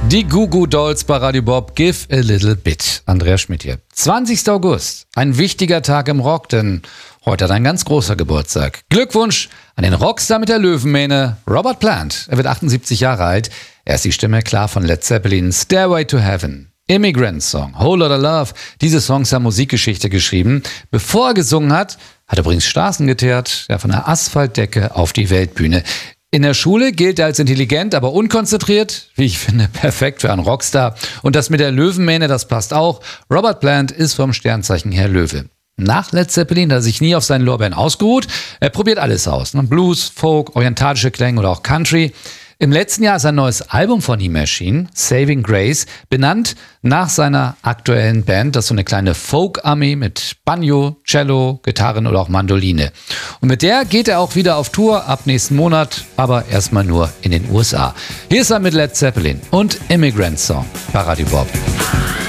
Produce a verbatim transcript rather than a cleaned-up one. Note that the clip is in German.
Die Goo Goo Dolls bei Radio Bob, Give a Little Bit. Andreas Schmidt hier. zwanzigster August, ein wichtiger Tag im Rock, denn heute hat ein ganz großer Geburtstag. Glückwunsch an den Rockstar mit der Löwenmähne, Robert Plant. Er wird achtundsiebzig Jahre alt. Er ist die Stimme klar von Led Zeppelin, Stairway to Heaven. Immigrant Song, Whole Lotta Love. Diese Songs haben Musikgeschichte geschrieben. Bevor er gesungen hat, hat er übrigens Straßen geteert, ja, von der Asphaltdecke auf die Weltbühne. In der Schule gilt er als intelligent, aber unkonzentriert. Wie ich finde, perfekt für einen Rockstar. Und das mit der Löwenmähne, das passt auch. Robert Plant ist vom Sternzeichen her Löwe. Nach Led Zeppelin hat er sich nie auf seinen Lorbeeren ausgeruht. Er probiert alles aus. Blues, Folk, orientalische Klänge oder auch Country. Im letzten Jahr ist ein neues Album von ihm erschienen, Saving Grace, benannt nach seiner aktuellen Band. Das ist so eine kleine Folk-Armee mit Banjo, Cello, Gitarren oder auch Mandoline. Und mit der geht er auch wieder auf Tour ab nächsten Monat, aber erstmal nur in den U S A. Hier ist er mit Led Zeppelin und Immigrant Song bei Radio Bob.